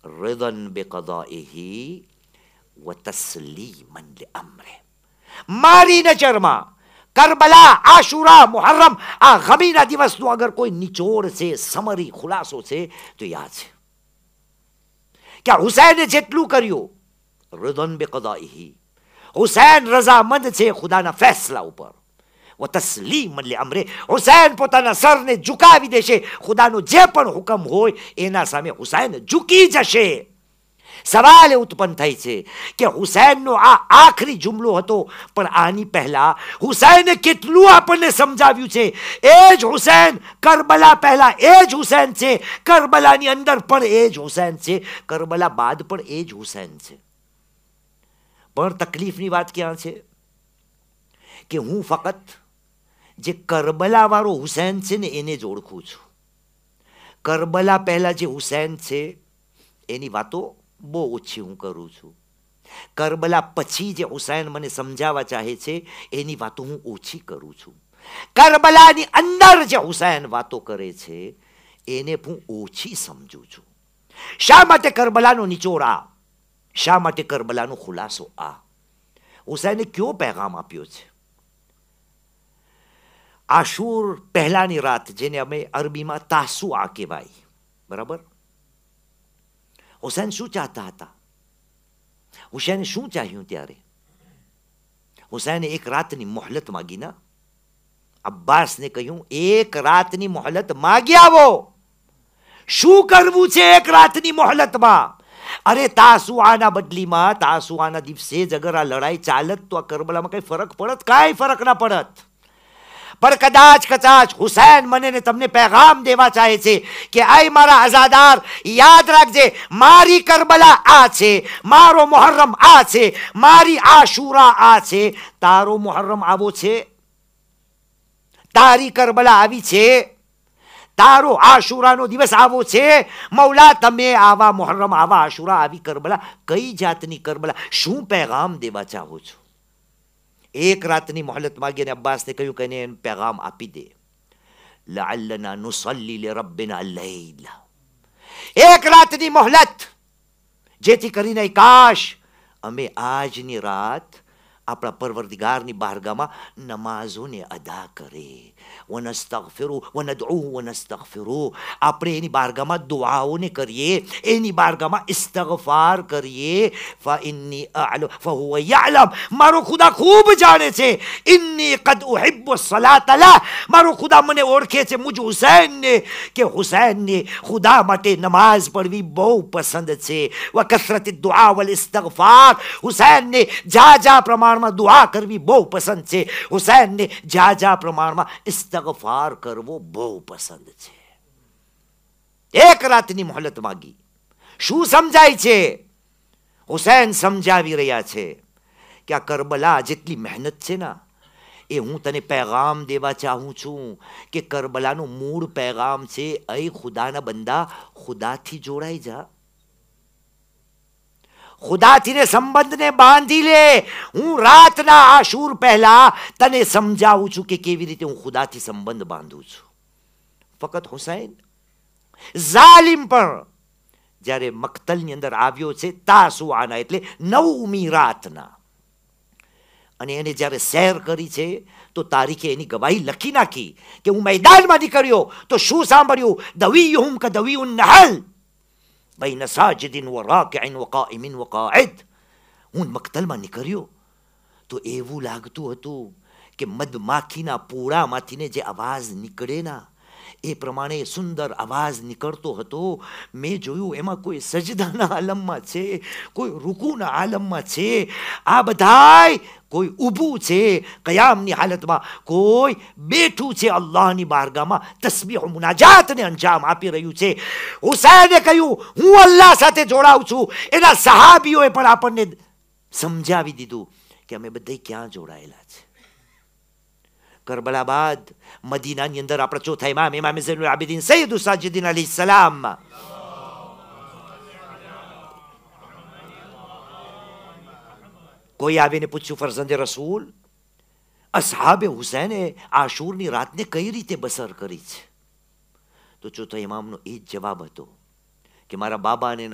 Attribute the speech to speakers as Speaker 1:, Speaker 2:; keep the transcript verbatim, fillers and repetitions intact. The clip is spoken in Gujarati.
Speaker 1: रिदन बिक़दाइही व तस्लीमन लिअम्रिह। મારી નજરમાં કરબલા, આશુરા, મુહર્રમ આ ગમીના દિવસનો અગર કોઈ નિચોડ છે, સમરી ખુલાસો છે તો યા છે કે હુસૈને જેટલું કર્યું રિદન બિक़દાઇહી, હુસૈન રઝામંદ છે ખુદાના ફેસલા ઉપર, વ તસ્લીમન લિઅમ્રિહ, હુસૈન પોતાના સરને ઝુકાવી દેશે, ખુદાનો જે પણ હુકમ હોય એના સામે હુસૈન ઝૂકી જશે. સવાલ એ ઉત્પન્ન થાય છે કે હુસૈનનો આ આખરી જુમલો હતો, પણ આની પહેલા હુસૈને કેટલું આપણને સમજાવ્યું છે. એ જ હુસૈન કરબલા પહેલા એ જ હુસૈન છે, કરબલાની અંદર પણ એ જ હુસૈન છે, કરબલા બાદ પણ એ જ હુસૈન છે. પણ તકલીફની વાત ક્યાં છે કે હું ફક્ત જે કરબલા વાળો હુસૈન છે ને એને જ ઓળખું છું. કરબલા પહેલા જે હુસૈન છે એની વાતો બહુ ઓછી હું કરું છું. કરબલા પછી જે હુસૈન મને સમજાવવા ચાહે છે એની વાતો હું ઓછી કરું છું. કરબલાની અંદર જે હુસૈન વાતો કરે છે એને હું ઓછી સમજું છું. શા માટે કરબલાનો નિચોડ આ, શા માટે કરબલાનો ખુલાસો આ? હુસૈને કયો પેગામ આપ્યો છે? આશુર પહેલાની રાત, જેને અમે અરબીમાં તાસુઆ કહેવાય, બરાબર? હુસૈન શું ચાહતા હતા? હુસૈને શું ચાહ્યું ત્યારે? હુસૈને એક રાતની મોહલત માગી ના. અબ્બાસને કહ્યું એક રાતની મોહલત માગી આવો. શું કરવું છે એક રાતની મોહલતમાં? અરે તાસુઆના બદલીમાં, તાસુઆના દિવસે જ અગર આ લડાઈ ચાલત તો આ કરબલામાં કઈ ફરક પડત? કાંઈ ફરક ના પડત. पर कदाच कचाच हुसैन મને ને તમને પેગામ દેવા ચાહે છે કે આય મારા આઝાદાર, યાદ રાખજે મારી કરબલા આ છે, મારો મુહર્રમ આ છે, મારી આશુરા આ છે, તારો મુહર્રમ આવો છે, તારી કરબલા આવી છે, તારો આશુરાનો દિવસ આવો છે. મૌલા તમે આવા મુહર્રમ, આવા આશુરા, આવી કરબલા, કઈ જાતની કરબલા, શું પેગામ દેવા ચાહો છો? એક રાતની મોહલત માગી અને અબ્બાસને કહ્યું કે એને પેગામ આપી દે. લઅલ્લના નુસલ્લી લિરબ્બિના લૈલ. એક રાતની મોહલત, જેથી કરીને કાશ અમે આજની રાત આપણા પરવરદિગારની બારગામાં નમાઝોને અદા કરે. વનસ્તગફિરુ વનદઉ વનસ્તગફિરુ, આપણે એની બારગામાં દુઆઓને કરીએ, એની બારગામાં ઇસ્તગફાર કરીએ. ફઇન્ની અઅલમ ફહુવ યઅલમ, મારો ખુદા ખૂબ જાણે છે. ઇન્ની કદ ઉહિબ્બુ સલાત લા, મારો ખુદા મને ઓળખે છે, મુજ હુસૈનને, કે હુસૈનને ખુદા માટે નમાઝ પઢવી બહુ પસંદ છે. વ કસરત દુઆ વલ ઇસ્તગફાર, હુસૈનને જા જા પ્રમાણમાં દુઆ કરવી બહુ પસંદ છે. હુસૈનને જા જા પ્રમાણમાં ઇસ્તગફાર કરવો બહુ પસંદ છે. એક રાતની મોહલત માગી. શું સમજાય છે? હુસૈન સમજાવી રહ્યા છે કે આ કરબલા જેટલી મહેનત છે ને, એ હું તને પેગામ દેવા ચાહું છું કે કરબલાનું મૂળ પેગામ છે, અય ખુદાના બંદા, ખુદાથી જોડાઈ જા, ખુદાથી ને સંબંધને બાંધી લે. હું રાતના આશુર પહેલા તને સમજાવું છું કે કેવી રીતે હું ખુદાથી સંબંધ બાંધું છું. ફકત હુસૈન ઝાલિમ પણ જ્યારે મક્તલની અંદર આવ્યો છે તાસુઆના એટલે નવમી રાતના, અને એને જ્યારે સૈર કરી છે તો તારીખે એની ગવાહી લખી નાખી કે હું મેદાનમાં નીકળ્યો તો શું સાંભળ્યું? દવીયુહુમ ક દવીયુન નહલ બૈન સાજિદિન વ રાકિઇન વ કાઇમિન વ કાઇદ. હું મક્તલમાં નીકળ્યો તો એવું લાગતું હતું કે મધમાખીના પોળામાંથીને જે અવાજ નીકળે ના, એ પ્રમાણે સુંદર અવાજ નીકળતો હતો. મેં જોયું એમાં કોઈ સજદાના આલમમાં છે, કોઈ રૂકુના આલમમાં છે, આ બધાય કોઈ ઊભું છે કયામની હાલતમાં, કોઈ બેઠું છે અલ્લાહની બારગામાં તસ્બીહ મુનાજાતને અંજામ આપી રહ્યું છે. હુસૈને કહ્યું હું અલ્લાહ સાથે જોડાઉં છું. એના સહાબીઓએ પણ આપણને સમજાવી દીધું કે અમે બધા ક્યાં જોડાયેલા છે. કરબલા બાદ મદીનાની અંદર આપણા ચોથા ઇમામ ઇમામ ઝૈનુલ આબિદીન સૈયદુ સાજિદીન અલૈહિસ્સલામ, કોઈ આવીને પૂછ્યું ફરઝંદે રસૂલ, અસહાબે હુસૈને આશુરની રાતને કઈ રીતે બસર કરી છે? તો ચોથા ઇમામનો એ જ જવાબ હતો કે મારા બાબા અને